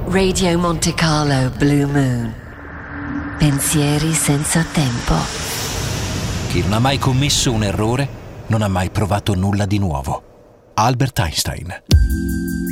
Radio Monte Carlo Blue Moon. Pensieri senza tempo. Chi non ha mai commesso un errore non ha mai provato nulla di nuovo. Albert Einstein.